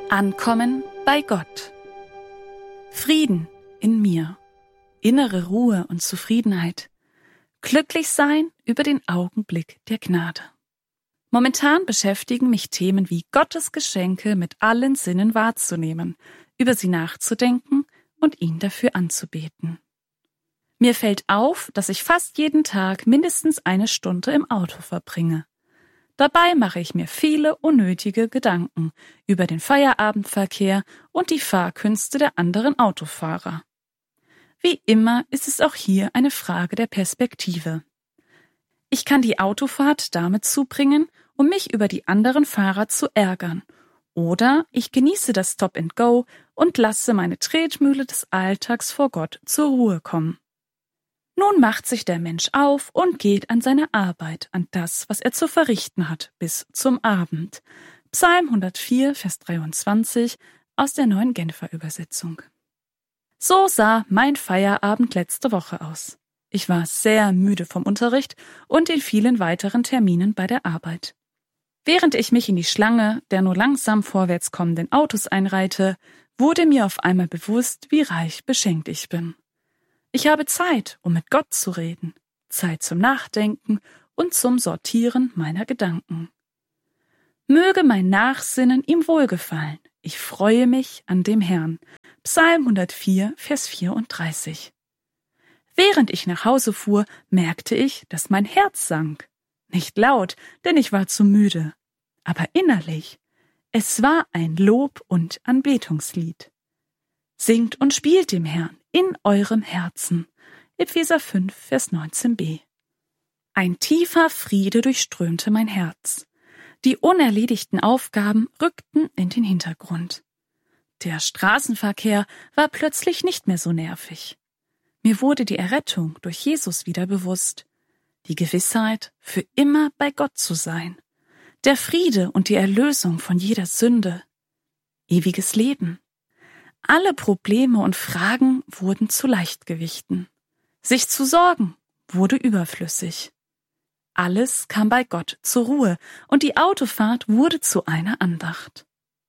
Ankommen bei Gott. Frieden in mir, innere Ruhe und Zufriedenheit, glücklich sein über den Augenblick der Gnade. Momentan beschäftigen mich Themen wie Gottes Geschenke mit allen Sinnen wahrzunehmen, über sie nachzudenken und ihn dafür anzubeten. Mir fällt auf, dass ich fast jeden Tag mindestens 1 Stunde im Auto verbringe. Dabei mache ich mir viele unnötige Gedanken über den Feierabendverkehr und die Fahrkünste der anderen Autofahrer. Wie immer ist es auch hier eine Frage der Perspektive. Ich kann die Autofahrt damit zubringen, um mich über die anderen Fahrer zu ärgern. Oder ich genieße das Stop and Go und lasse meine Tretmühle des Alltags vor Gott zur Ruhe kommen. Nun macht sich der Mensch auf und geht an seine Arbeit, an das, was er zu verrichten hat, bis zum Abend. Psalm 104, Vers 23 aus der Neuen Genfer Übersetzung. So sah mein Feierabend letzte Woche aus. Ich war sehr müde vom Unterricht und den vielen weiteren Terminen bei der Arbeit. Während ich mich in die Schlange der nur langsam vorwärts kommenden Autos einreihte, wurde mir auf einmal bewusst, wie reich beschenkt ich bin. Ich habe Zeit, um mit Gott zu reden, Zeit zum Nachdenken und zum Sortieren meiner Gedanken. Möge mein Nachsinnen ihm wohlgefallen. Ich freue mich an dem Herrn. Psalm 104, Vers 34. Während ich nach Hause fuhr, merkte ich, dass mein Herz sank. Nicht laut, denn ich war zu müde, aber innerlich. Es war ein Lob- und Anbetungslied. Singt und spielt dem Herrn in eurem Herzen. Epheser 5, Vers 19b. Ein tiefer Friede durchströmte mein Herz. Die unerledigten Aufgaben rückten in den Hintergrund. Der Straßenverkehr war plötzlich nicht mehr so nervig. Mir wurde die Errettung durch Jesus wieder bewusst. Die Gewissheit, für immer bei Gott zu sein. Der Friede und die Erlösung von jeder Sünde. Ewiges Leben. Alle Probleme und Fragen wurden zu Leichtgewichten. Sich zu sorgen wurde überflüssig. Alles kam bei Gott zur Ruhe und die Autofahrt wurde zu einer Andacht.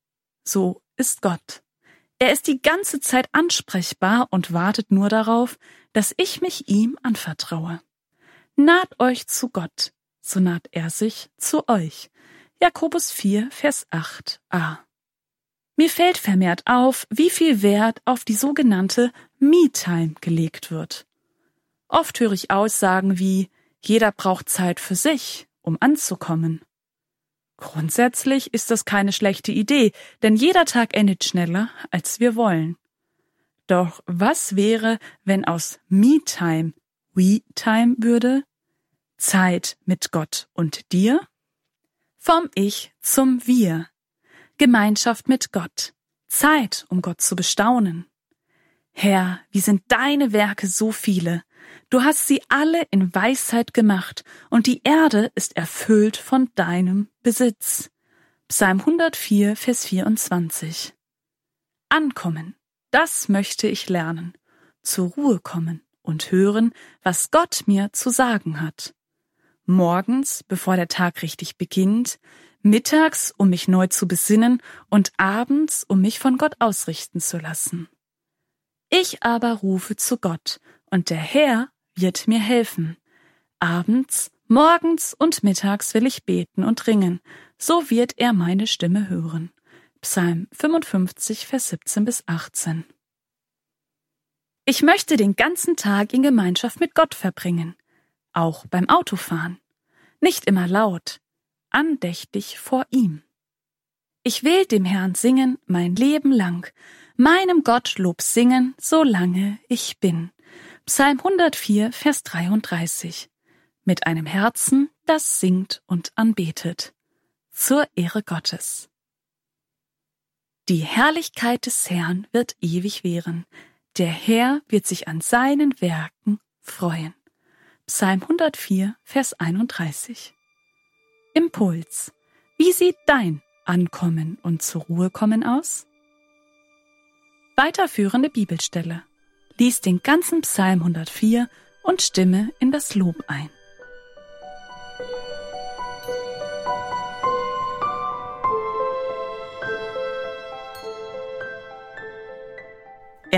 So ist Gott. Er ist die ganze Zeit ansprechbar und wartet nur darauf, dass ich mich ihm anvertraue. Naht euch zu Gott, so naht er sich zu euch. Jakobus 4, Vers 8a. Mir fällt vermehrt auf, wie viel Wert auf die sogenannte Me-Time gelegt wird. Oft höre ich Aussagen wie, jeder braucht Zeit für sich, um anzukommen. Grundsätzlich ist das keine schlechte Idee, denn jeder Tag endet schneller, als wir wollen. Doch was wäre, wenn aus Me-Time We-Time würde? Zeit mit Gott und dir? Vom Ich zum Wir. Gemeinschaft mit Gott. Zeit, um Gott zu bestaunen. Herr, wie sind deine Werke so viele? Du hast sie alle in Weisheit gemacht und die Erde ist erfüllt von deinem Besitz. Psalm 104, Vers 24. Ankommen, das möchte ich lernen. Zur Ruhe kommen und hören, was Gott mir zu sagen hat. Morgens, bevor der Tag richtig beginnt, mittags, um mich neu zu besinnen und abends, um mich von Gott ausrichten zu lassen. Ich aber rufe zu Gott, und der Herr wird mir helfen. Abends, morgens und mittags will ich beten und ringen, so wird er meine Stimme hören. Psalm 55, Vers 17 bis 18. Ich möchte den ganzen Tag in Gemeinschaft mit Gott verbringen, auch beim Autofahren. Nicht immer laut, andächtig vor ihm. Ich will dem Herrn singen mein Leben lang, meinem Gott Lob singen, solange ich bin. Psalm 104, Vers 33. Mit einem Herzen, das singt und anbetet. Zur Ehre Gottes. Die Herrlichkeit des Herrn wird ewig währen. Der Herr wird sich an seinen Werken freuen. Psalm 104, Vers 31. Impuls. Wie sieht dein Ankommen und zur Ruhe kommen aus? Weiterführende Bibelstelle. Lies den ganzen Psalm 104 und stimme in das Lob ein.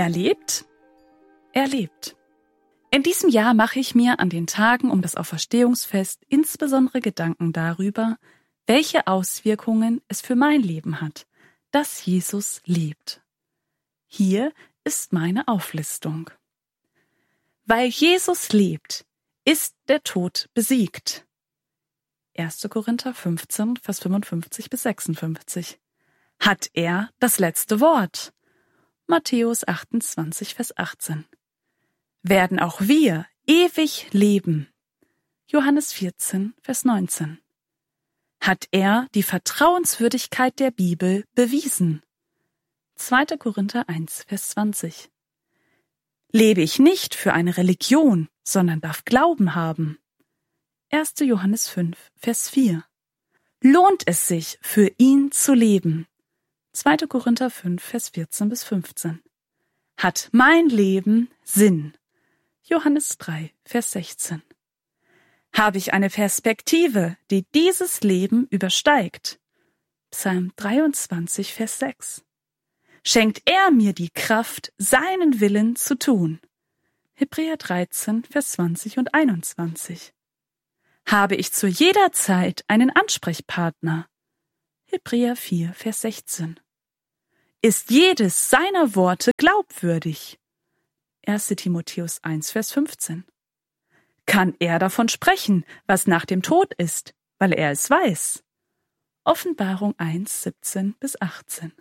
Er lebt? Er lebt. In diesem Jahr mache ich mir an den Tagen um das Auferstehungsfest insbesondere Gedanken darüber, welche Auswirkungen es für mein Leben hat, dass Jesus lebt. Hier ist meine Auflistung. Weil Jesus lebt, ist der Tod besiegt. 1. Korinther 15, Vers 55 bis 56. Hat er das letzte Wort? Matthäus 28, Vers 18. Werden auch wir ewig leben? Johannes 14, Vers 19. Hat er die Vertrauenswürdigkeit der Bibel bewiesen? 2. Korinther 1, Vers 20. Lebe ich nicht für eine Religion, sondern darf Glauben haben? 1. Johannes 5, Vers 4. Lohnt es sich, für ihn zu leben? 2. Korinther 5, Vers 14 bis 15. Hat mein Leben Sinn? Johannes 3, Vers 16. Habe ich eine Perspektive, die dieses Leben übersteigt? Psalm 23, Vers 6. Schenkt er mir die Kraft, seinen Willen zu tun? Hebräer 13, Vers 20 und 21. Habe ich zu jeder Zeit einen Ansprechpartner? Hebräer 4, Vers 16. Ist jedes seiner Worte glaubwürdig? 1. Timotheus 1, Vers 15. Kann er davon sprechen, was nach dem Tod ist, weil er es weiß? Offenbarung 1, 17 bis 18.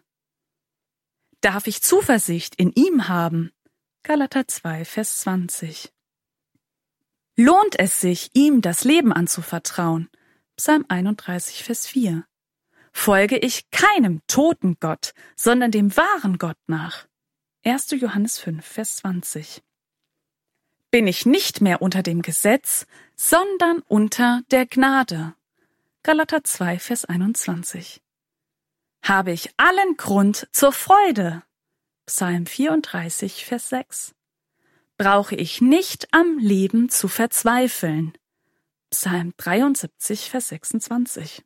Darf ich Zuversicht in ihm haben? Galater 2, Vers 20. Lohnt es sich, ihm das Leben anzuvertrauen? Psalm 31, Vers 4. Folge ich keinem toten Gott, sondern dem wahren Gott nach? 1. Johannes 5, Vers 20. Bin ich nicht mehr unter dem Gesetz, sondern unter der Gnade? Galater 2, Vers 21. Habe ich allen Grund zur Freude? Psalm 34, Vers 6. Brauche ich nicht am Leben zu verzweifeln? Psalm 73, Vers 26.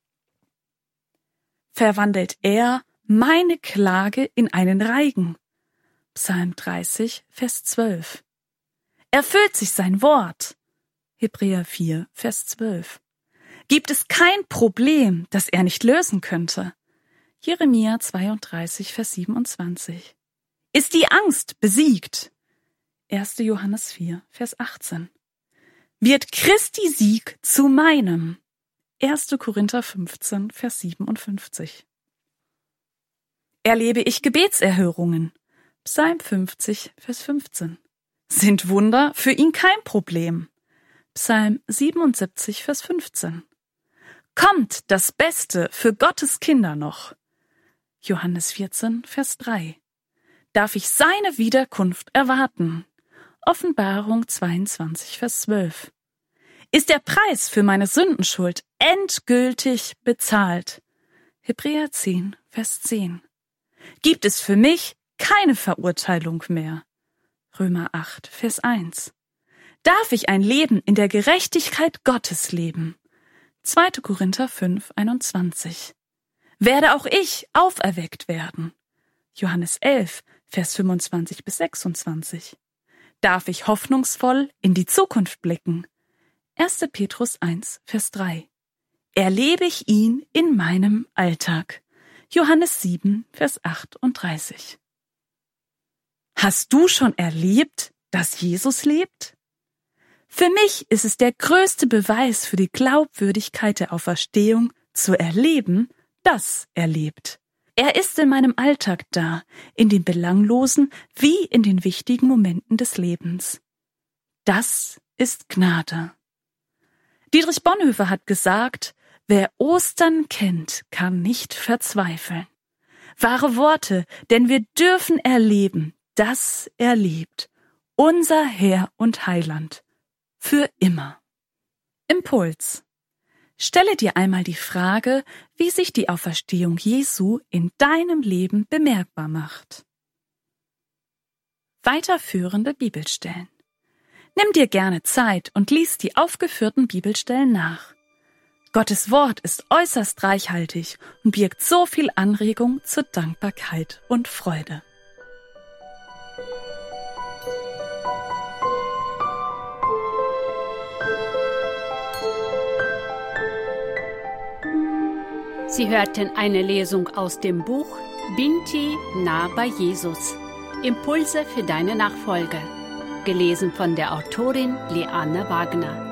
Verwandelt er meine Klage in einen Reigen? Psalm 30, Vers 12. Erfüllt sich sein Wort? Hebräer 4, Vers 12. Gibt es kein Problem, das er nicht lösen könnte? Jeremia 32, Vers 27. Ist die Angst besiegt? 1. Johannes 4, Vers 18. Wird Christi Sieg zu meinem? 1. Korinther 15, Vers 57. Erlebe ich Gebetserhörungen? Psalm 50, Vers 15. Sind Wunder für ihn kein Problem? Psalm 77, Vers 15. Kommt das Beste für Gottes Kinder noch? Johannes 14, Vers 3. Darf ich seine Wiederkunft erwarten? Offenbarung 22, Vers 12. Ist der Preis für meine Sündenschuld endgültig bezahlt? Hebräer 10, Vers 10. Gibt es für mich keine Verurteilung mehr? Römer 8, Vers 1. Darf ich ein Leben in der Gerechtigkeit Gottes leben? 2. Korinther 5, 21. Werde auch ich auferweckt werden? Johannes 11, Vers 25 bis 26. Darf ich hoffnungsvoll in die Zukunft blicken? 1. Petrus 1, Vers 3. Erlebe ich ihn in meinem Alltag? Johannes 7, Vers 38. Hast du schon erlebt, dass Jesus lebt? Für mich ist es der größte Beweis für die Glaubwürdigkeit der Auferstehung, zu erleben, dass er lebt. Er ist in meinem Alltag da, in den belanglosen wie in den wichtigen Momenten des Lebens. Das ist Gnade. Dietrich Bonhoeffer hat gesagt, wer Ostern kennt, kann nicht verzweifeln. Wahre Worte, denn wir dürfen erleben, dass er lebt, unser Herr und Heiland, für immer. Impuls. Stelle dir einmal die Frage, wie sich die Auferstehung Jesu in deinem Leben bemerkbar macht. Weiterführende Bibelstellen. Nimm dir gerne Zeit und lies die aufgeführten Bibelstellen nach. Gottes Wort ist äußerst reichhaltig und birgt so viel Anregung zur Dankbarkeit und Freude. Sie hörten eine Lesung aus dem Buch Binti nah bei Jesus. Impulse für deine Nachfolge. Gelesen von der Autorin Leanne Wagner.